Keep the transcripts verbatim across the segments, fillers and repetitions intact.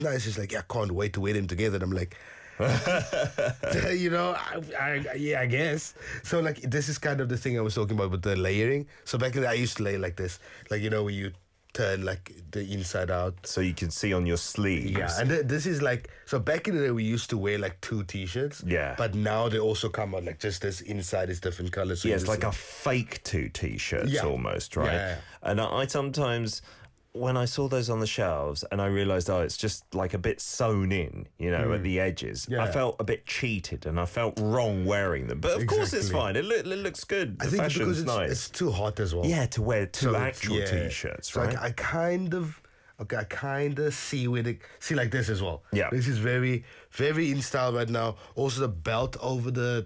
nice. She's like, yeah, I can't wait to wear them together. And I'm like, you know, I, I, yeah, I guess. So like, this is kind of the thing I was talking about with the layering. So back in the, I used to lay like this, like, you know, where you turn like the inside out, so you can see on your sleeves. Yeah, and th- this is like, so back in the day we used to wear like two t-shirts. Yeah, but now they also come out like just this inside is different colors. So yeah, it's like, like a fake two t-shirts, yeah, almost, right? Yeah, yeah. And I, I sometimes, when I saw those on the shelves and I realised, oh, it's just like a bit sewn in, you know, mm. at the edges, yeah. I felt a bit cheated and I felt wrong wearing them. But of exactly. course it's fine. It, lo- it looks good. The I think fashion's because it's, nice. It's too hot as well. Yeah, to wear two so actual yeah. t-shirts, so right? I, I kind of... Okay, I kind of see where they... See like this as well. Yeah. This is very, very in style right now. Also the belt over the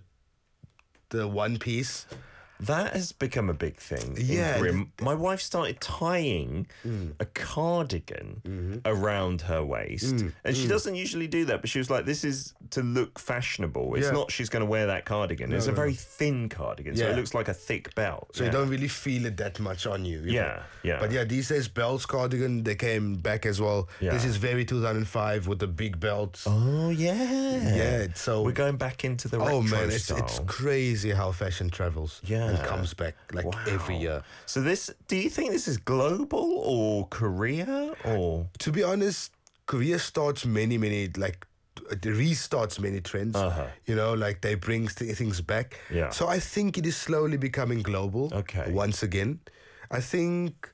the one piece. That has become a big thing. Yeah. In My wife started tying mm. a cardigan mm-hmm. around her waist. Mm. And she mm. doesn't usually do that, but she was like, this is to look fashionable. It's yeah. not she's going to wear that cardigan. No, it's no, a very no. thin cardigan, so yeah. it looks like a thick belt. So yeah. you don't really feel it that much on you. you yeah, know? yeah. But yeah, these days, belts, cardigan, they came back as well. Yeah. This is very two thousand five with the big belts. Oh, yeah. Yeah, so... We're going back into the retro Oh, man, it's, style. it's crazy how fashion travels. Yeah. And comes back like wow. every year. So this, do you think this is global or Korea or? To be honest, Korea starts many, many like restarts many trends. Uh-huh. You know, like they bring th- things back. Yeah. So I think it is slowly becoming global. Okay. Once again, I think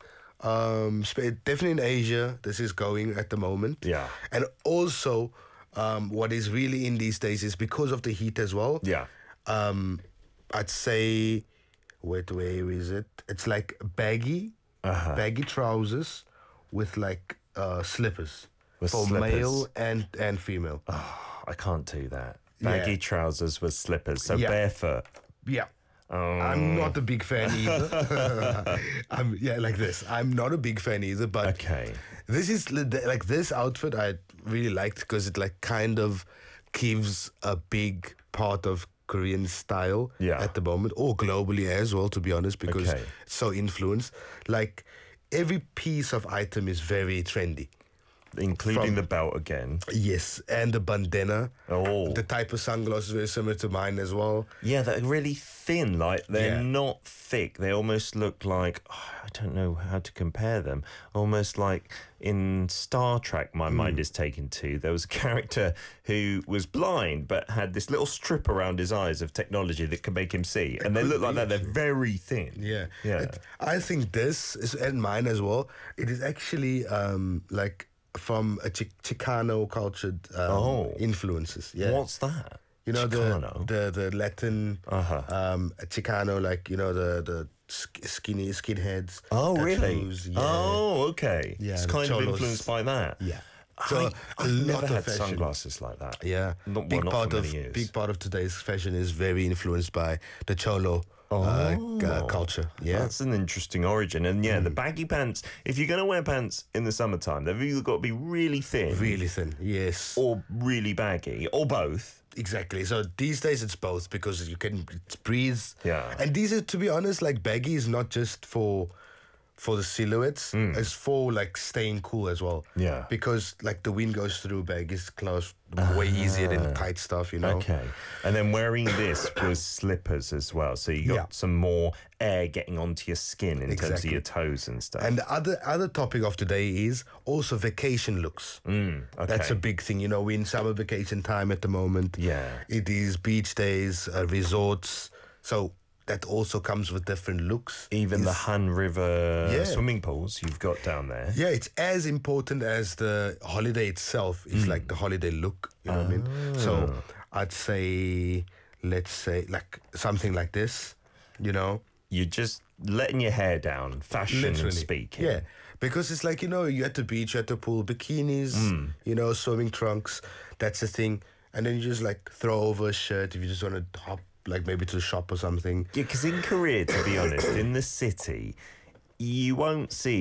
um, definitely in Asia this is going at the moment. Yeah. And also, um, what is really in these days is because of the heat as well. Yeah. Um, I'd say. Wait, where is it? It's like baggy, uh-huh. baggy trousers with like uh, slippers with for slippers. male and, and female. Oh, I can't do that. Baggy yeah. trousers with slippers, so yeah. barefoot. Yeah. Oh. I'm not a big fan either. I'm yeah, like this. I'm not a big fan either, but okay. This is like this outfit I really liked because it like kind of gives a big part of Korean style yeah. at the moment, or globally as well, to be honest, because okay. it's so influenced. Like every piece of item is very trendy. Including From, the belt again. Yes, and the bandana. Oh. The type of sunglasses very similar to mine as well. Yeah, they're really thin. Like, they're yeah. not thick. They almost look like, oh, I don't know how to compare them. Almost like in Star Trek, my mm. mind is taken to. There was a character who was blind, but had this little strip around his eyes of technology that could make him see. It and they look like that. Actually. They're very thin. Yeah. Yeah. It, I think this, is, and mine as well, it is actually um, like... from a Ch- Chicano cultured um, oh. influences. Yeah. What's that? You know, Chicano? the the the Latin uh-huh. um, Chicano, like, you know, the the skinny skinheads. Oh, really? Yeah. Oh, okay. Yeah, it's kind cholos. of influenced by that. Yeah. So I, I've a never lot had of fashion. sunglasses like that. Yeah. Not, big well, not part for of many years. big part of today's fashion is very influenced by the cholo. Oh. Uh, uh, culture. Yeah. That's an interesting origin. And yeah, mm. the baggy pants, if you're going to wear pants in the summertime, they've either got to be really thin. Really thin, yes. Or really baggy, or both. Exactly. So these days it's both because you can breathe. Yeah. And these are, to be honest, like baggy is not just for... for the silhouettes, mm. it's for like staying cool as well. Yeah. Because like the wind goes through baggy clothes way ah. easier than tight stuff, you know? Okay. And then wearing this was slippers as well. So you got yeah. some more air getting onto your skin in exactly. terms of your toes and stuff. And the other, other topic of today is also vacation looks. Mm, okay. That's a big thing. You know, we're in summer vacation time at the moment. Yeah. It is beach days, uh, resorts. So... that also comes with different looks. Even it's, the Han River yeah. swimming pools you've got down there. Yeah, it's as important as the holiday itself. It's mm. like the holiday look, you know oh. what I mean? So I'd say, let's say, like something like this, you know? You're just letting your hair down, fashion Literally. speaking. Yeah, because it's like, you know, you're at the beach, you're at the pool, bikinis, mm. you know, swimming trunks, that's the thing. And then you just like throw over a shirt if you just want to hop, like maybe to the shop or something. Yeah, because in Korea, to be honest, in the city, you won't see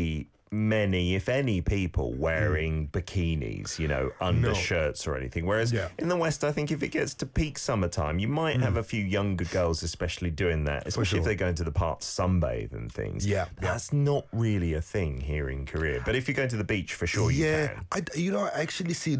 many, if any, people wearing mm. bikinis, you know, undershirts no. or anything. Whereas yeah. in the West, I think if it gets to peak summertime, you might mm. have a few younger girls especially doing that, especially sure. if they're going to the park to sunbathe and things. Yeah. That's yeah. not really a thing here in Korea. But if you're going to the beach, for sure you yeah, can. I, you know, I actually see